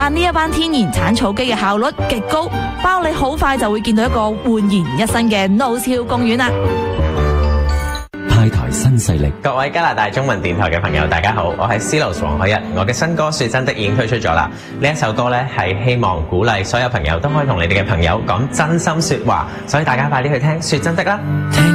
但呢一班天然產草機嘅效率極高，包你好快就會見到一個煥然一新嘅 Nose Hill 公園啦。 派台新勢力， 各位加拿大中文電台嘅朋友，大家好，我係 Silos 黃海日，我嘅新歌《說真的》已經推出咗啦。呢一首歌呢，係希望鼓勵所有朋友都可以同你哋嘅朋友講真心說話，所以大家快啲去聽《說真的》啦。